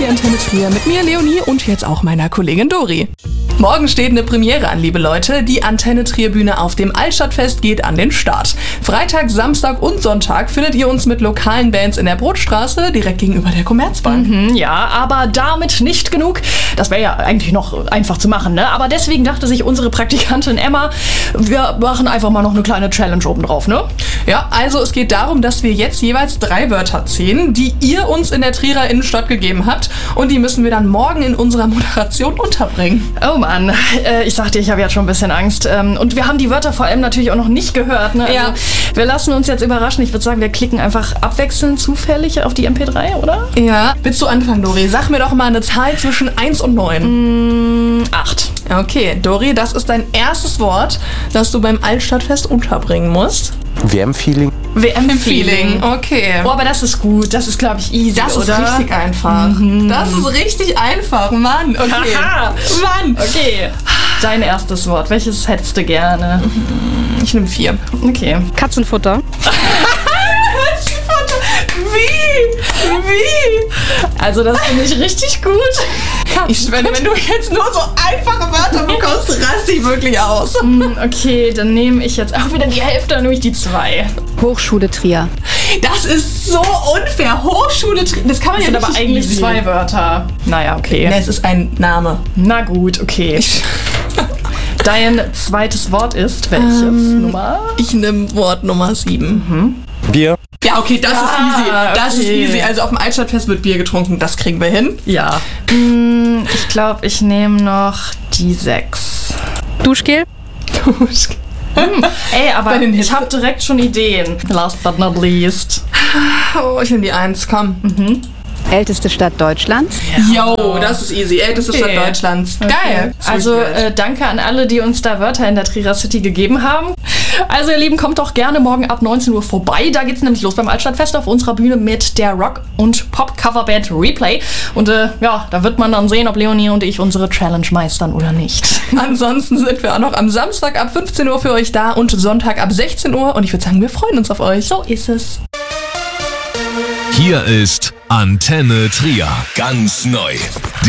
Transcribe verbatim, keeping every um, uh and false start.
die Antenne Trier mit mir, Leonie, und jetzt auch meiner Kollegin Dori. Morgen steht eine Premiere an, liebe Leute. Die Antenne Trier Bühne auf dem Altstadtfest geht an den Start. Freitag, Samstag und Sonntag findet ihr uns mit lokalen Bands in der Brotstraße, direkt gegenüber der Commerzbank. Mhm, ja, aber damit nicht genug. Das wäre ja eigentlich noch einfach zu machen, ne? Aber deswegen dachte sich unsere Praktikantin Emma, wir machen einfach mal noch eine kleine Challenge obendrauf, ne? Ja, also es geht darum, dass wir jetzt jeweils drei Wörter ziehen, die ihr uns in der Trierer Innenstadt gegeben habt. Und die müssen wir dann morgen in unserer Moderation unterbringen. Oh Mann, äh, ich sag dir, ich habe jetzt schon ein bisschen Angst. Ähm, und wir haben die Wörter vor allem natürlich auch noch nicht gehört, ne? Also, ja. Wir lassen uns jetzt überraschen. Ich würde sagen, wir klicken einfach abwechselnd zufällig auf die M P drei, oder? Ja. Willst du anfangen, Dori? Sag mir doch mal eine Zahl zwischen eins und neun. Mm, acht. Okay, Dori, das ist dein erstes Wort, das du beim Altstadtfest unterbringen musst. W M-Feeling. W M-Feeling. Okay. Oh, aber das ist gut. Das ist, glaube ich, easy, Das oder? ist richtig einfach. Mhm. Das ist richtig einfach, Mann. Okay. Mann. Okay. Dein erstes Wort. Welches hättest du gerne? Ich nehme vier. Okay. Katzenfutter. Wie? Wie? Also das finde ich richtig gut. Ich schwöre, wenn du jetzt nur so einfache Wörter bekommst, raste ich wirklich aus. Okay, dann nehme ich jetzt auch wieder die Hälfte, dann nehme ich die zwei. Hochschule Trier. Das ist so unfair. Hochschule Trier. Das kann man Das ja sind aber nicht eigentlich easy. zwei Wörter. Naja, okay. Ne, es ist ein Name. Na gut, okay. Dein zweites Wort ist welches? Ähm, Nummer? Ich nehme Wort Nummer sieben. Bier. Ja, okay, das Ah, ist easy. Das okay. ist easy. Also auf dem Altstadtfest wird Bier getrunken. Das kriegen wir hin. Ja. Hm, ich glaube, ich nehme noch die sechs. Duschgel. Ey, aber Bei den ich Hitze- habe direkt schon Ideen. Last but not least. Oh, ich nehme die eins. Komm. Älteste Stadt Deutschlands. Yo, das ist easy. Älteste Okay. Stadt Deutschlands. Geil. Also äh, danke an alle, die uns da Wörter in der Trierer City gegeben haben. Also ihr Lieben, kommt doch gerne morgen ab neunzehn Uhr vorbei. Da geht's nämlich los beim Altstadtfest auf unserer Bühne mit der Rock- und Pop-Coverband Replay. Und äh, ja, da wird man dann sehen, ob Leonie und ich unsere Challenge meistern oder nicht. Ansonsten sind wir auch noch am Samstag ab fünfzehn Uhr für euch da und Sonntag ab sechzehn Uhr. Und ich würde sagen, wir freuen uns auf euch. So ist es. Hier ist Antenne Trier. Ganz neu.